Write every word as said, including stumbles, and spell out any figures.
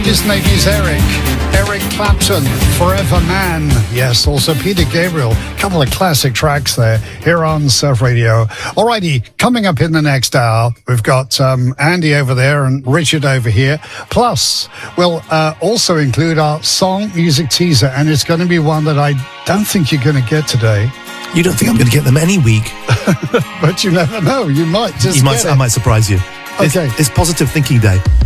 His name is Eric. Eric Clapton, Forever Man. Yes, also Peter Gabriel. A couple of classic tracks there here on Surf Radio. Alrighty, coming up in the next hour, we've got um, Andy over there and Richard over here. Plus, we'll uh, also include our song music teaser, and it's going to be one that I don't think you're going to get today. You don't think I'm going to get them any week? But you never know. You might just you might, get I might surprise you. Okay. It's, it's Positive Thinking Day.